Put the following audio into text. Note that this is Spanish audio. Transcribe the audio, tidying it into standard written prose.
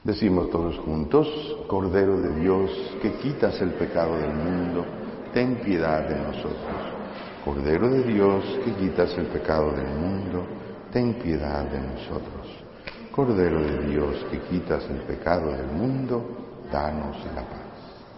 Decimos todos juntos: Cordero de Dios, que quitas el pecado del mundo, ten piedad de nosotros. Cordero de Dios, que quitas el pecado del mundo, ten piedad de nosotros. Cordero de Dios, que quitas el pecado del mundo, danos la paz.